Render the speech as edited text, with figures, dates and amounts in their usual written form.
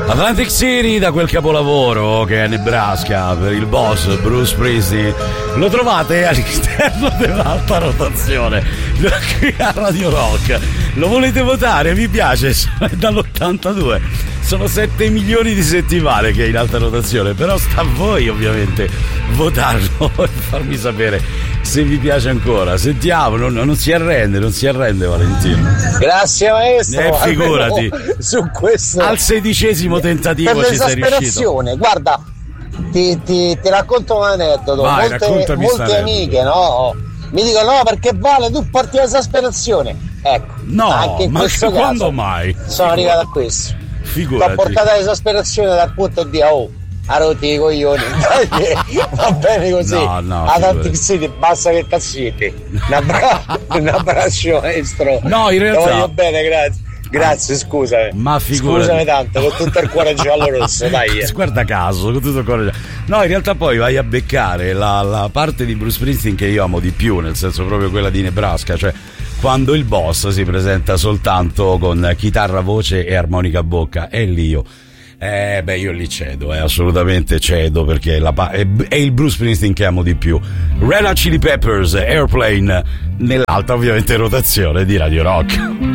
Atlantic City, da quel capolavoro che è Nebraska per il boss Bruce Springsteen, lo trovate all'interno dell'alta rotazione qui a Radio Rock. Lo volete votare? Mi piace, è dall'82, sono 7 milioni di settimane che è in alta rotazione, però sta a voi ovviamente votarlo e farmi sapere se vi piace ancora. Sentiamo, non si arrende Valentino. Grazie maestro, figurati, su questo al 16° tentativo per ci sei riuscito. l'esasperazione, guarda, ti racconto un aneddoto. Vai, molte amiche, no, mi dicono no, perché Vale tu porti l'esasperazione. Ecco, no, anche in ma questo quando caso mai? sono arrivato a questo. Figurati. L'ho portata l'esasperazione dal punto di a rotti i coglioni. Va bene così. No, Atlantic City, basta che cazzetti. Un abbraccio maestro. No, in realtà lo voglio bene, grazie, scusami. Ma figurati. Scusami tanto, con tutto il cuore giallo-rosso, dai. Guarda caso, con tutto il cuore. No, in realtà poi vai a beccare la parte di Bruce Springsteen che io amo di più, nel senso proprio quella di Nebraska, cioè quando il boss si presenta soltanto con chitarra, voce e armonica a bocca, è lì io lì cedo, assolutamente cedo, perché è il Bruce Springsteen che amo di più. Red Hot Chili Peppers, Airplane, nell'alta ovviamente rotazione di Radio Rock.